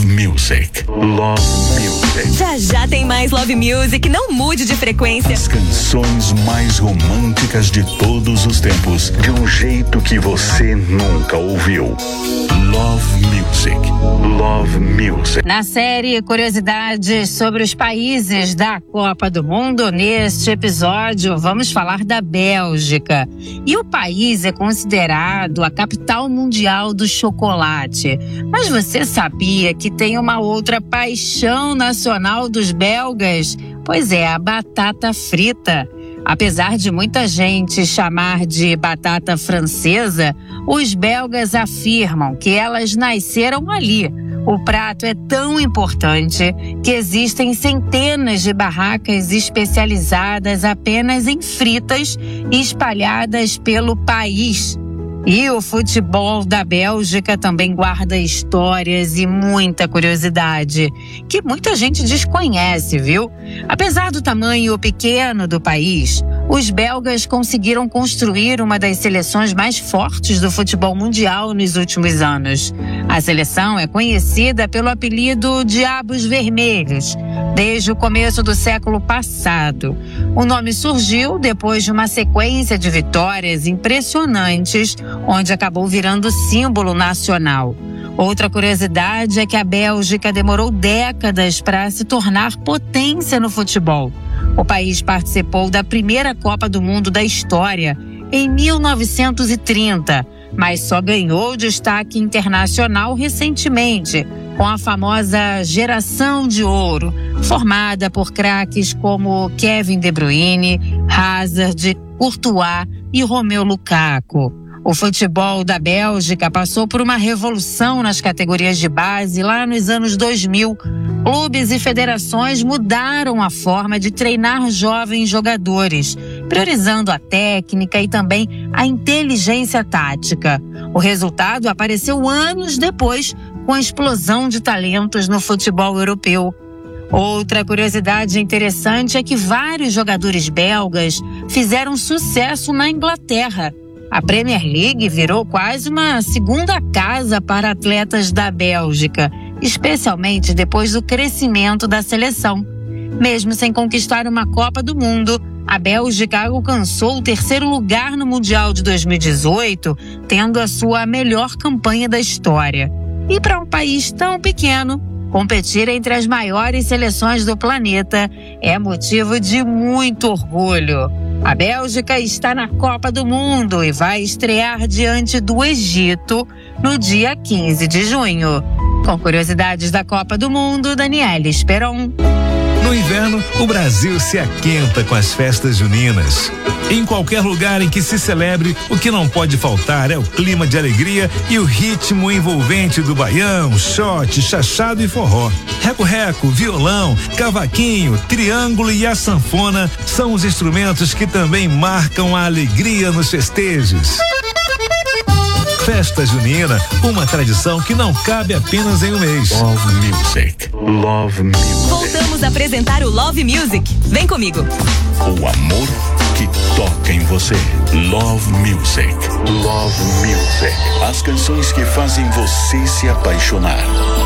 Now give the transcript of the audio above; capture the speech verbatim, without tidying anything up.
Love Music. Love Music. Já já tem mais Love Music, não mude de frequência. As canções mais românticas de todos os tempos, de um jeito que você nunca ouviu. Love Music. Love Music. Na série Curiosidades sobre os países da Copa do Mundo, neste episódio vamos falar da Bélgica. E o país é considerado a capital mundial do chocolate. Mas você sabia que tem uma outra paixão nacional dos belgas? Pois é, a batata frita. Apesar de muita gente chamar de batata francesa, os belgas afirmam que elas nasceram ali. O prato é tão importante que existem centenas de barracas especializadas apenas em fritas espalhadas pelo país. E o futebol da Bélgica também guarda histórias e muita curiosidade, que muita gente desconhece, viu? Apesar do tamanho pequeno do país, os belgas conseguiram construir uma das seleções mais fortes do futebol mundial nos últimos anos. A seleção é conhecida pelo apelido Diabos Vermelhos, desde o começo do século passado. O nome surgiu depois de uma sequência de vitórias impressionantes, onde acabou virando símbolo nacional. Outra curiosidade é que a Bélgica demorou décadas para se tornar potência no futebol. O país participou da primeira Copa do Mundo da história, em mil novecentos e trinta, mas só ganhou destaque internacional recentemente, com a famosa Geração de Ouro, formada por craques como Kevin De Bruyne, Hazard, Courtois e Romelu Lukaku. O futebol da Bélgica passou por uma revolução nas categorias de base lá nos anos dois mil. Clubes e federações mudaram a forma de treinar jovens jogadores, priorizando a técnica e também a inteligência tática. O resultado apareceu anos depois, com a explosão de talentos no futebol europeu. Outra curiosidade interessante é que vários jogadores belgas fizeram sucesso na Inglaterra. A Premier League virou quase uma segunda casa para atletas da Bélgica, especialmente depois do crescimento da seleção. Mesmo sem conquistar uma Copa do Mundo, a Bélgica alcançou o terceiro lugar no Mundial de dois mil e dezoito, tendo a sua melhor campanha da história. E para um país tão pequeno, competir entre as maiores seleções do planeta é motivo de muito orgulho. A Bélgica está na Copa do Mundo e vai estrear diante do Egito no dia quinze de junho. Com curiosidades da Copa do Mundo, Daniela Esperon. No inverno, o Brasil se aquenta com as festas juninas. Em qualquer lugar em que se celebre, o que não pode faltar é o clima de alegria e o ritmo envolvente do baião, shot, chachado e forró. Reco-reco, violão, cavaquinho, triângulo e a sanfona são os instrumentos que também marcam a alegria nos festejos. Festa junina, uma tradição que não cabe apenas em um mês. Love Music. Love Music. Voltamos a apresentar o Love Music. Vem comigo. O amor que toca em você. Love Music. Love Music. As canções que fazem você se apaixonar.